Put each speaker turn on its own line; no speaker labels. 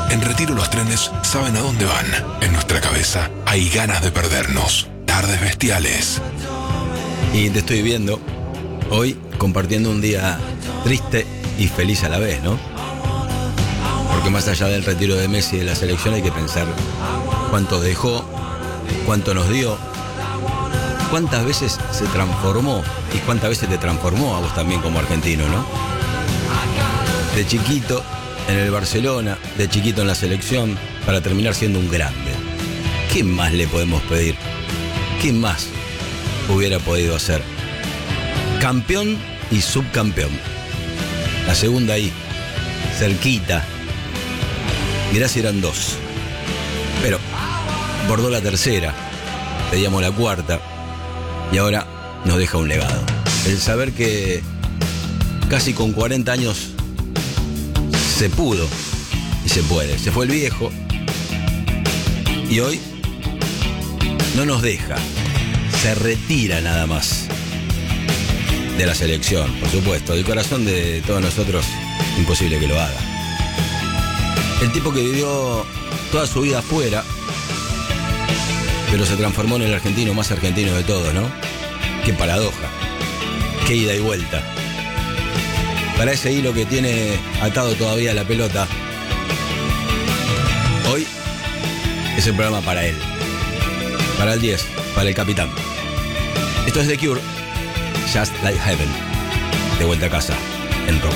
En Retiro los trenes saben a dónde van. En nuestra cabeza hay ganas de perdernos. Tardes bestiales.
Y te estoy viendo hoy compartiendo un día triste y feliz a la vez, ¿no? Porque más allá del retiro de Messi de la selección hay que pensar cuánto dejó, cuánto nos dio, cuántas veces se transformó y cuántas veces te transformó a vos también como argentino, ¿no? De chiquito en el Barcelona, de chiquito en la selección, para terminar siendo un grande. ¿Qué más le podemos pedir? ¿Qué más hubiera podido hacer? Campeón y subcampeón. La segunda ahí, cerquita. Mirá si eran dos. Pero bordó la tercera, pedíamos la cuarta y ahora nos deja un legado. El saber que casi con 40 años se pudo y se puede. Se fue el viejo y hoy no nos deja. Se retira nada más de la selección, por supuesto. Del corazón de todos nosotros, imposible que lo haga. El tipo que vivió toda su vida afuera, pero se transformó en el argentino más argentino de todos, ¿no? Qué paradoja, qué ida y vuelta. Para ese hilo que tiene atado todavía la pelota, hoy es el programa para él, para el 10, para el capitán. Esto es The Cure, Just Like Heaven, de vuelta a casa en Rock.